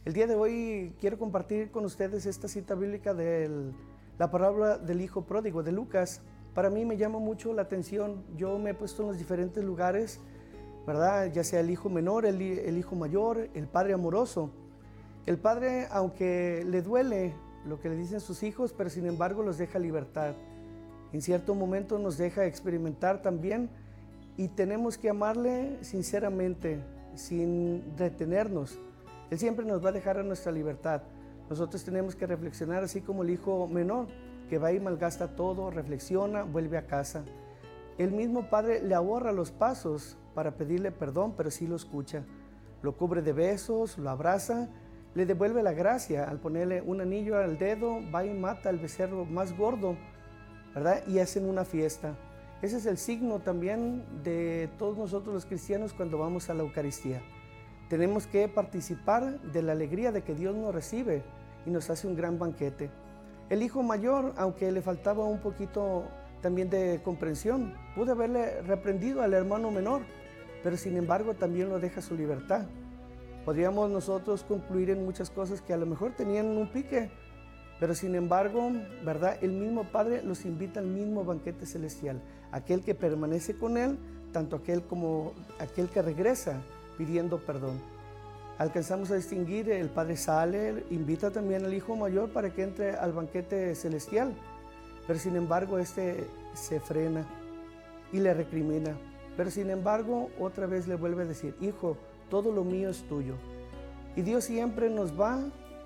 El día de hoy quiero compartir con ustedes esta cita bíblica de la parábola del hijo pródigo de Lucas. Para mí me llama mucho la atención. Yo me he puesto en los diferentes lugares, ¿verdad? Ya sea el hijo menor, el hijo mayor, el padre amoroso. El padre, aunque le duele lo que le dicen sus hijos, pero sin embargo los deja libertad. En cierto momento nos deja experimentar también y tenemos que amarle sinceramente, sin retenernos. Él siempre nos va a dejar a nuestra libertad. Nosotros tenemos que reflexionar así como el hijo menor, que va y malgasta todo, reflexiona, vuelve a casa. El mismo padre le ahorra los pasos para pedirle perdón, pero sí lo escucha. Lo cubre de besos, lo abraza, le devuelve la gracia al ponerle un anillo al dedo, va y mata al becerro más gordo, ¿verdad? Y hacen una fiesta. Ese es el signo también de todos nosotros los cristianos cuando vamos a la Eucaristía. Tenemos que participar de la alegría de que Dios nos recibe y nos hace un gran banquete. El hijo mayor, aunque le faltaba un poquito también de comprensión, pudo haberle reprendido al hermano menor, pero sin embargo también lo deja su libertad. Podríamos nosotros concluir en muchas cosas que a lo mejor tenían un pique, pero sin embargo, ¿verdad? El mismo Padre los invita al mismo banquete celestial. Aquel que permanece con Él, tanto aquel como aquel que regresa pidiendo perdón. Alcanzamos a distinguir, el Padre sale, invita también al hijo mayor para que entre al banquete celestial, pero sin embargo este se frena y le recrimina. Pero sin embargo, otra vez le vuelve a decir: hijo, todo lo mío es tuyo. Y Dios siempre nos va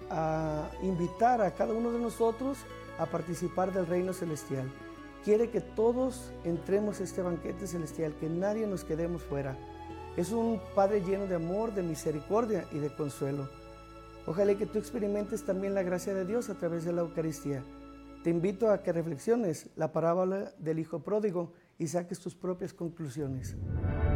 a invitar a cada uno de nosotros a participar del reino celestial. Quiere que todos entremos a este banquete celestial, que nadie nos quedemos fuera. Es un Padre lleno de amor, de misericordia y de consuelo. Ojalá que tú experimentes también la gracia de Dios a través de la Eucaristía. Te invito a que reflexiones la parábola del hijo pródigo y saques tus propias conclusiones.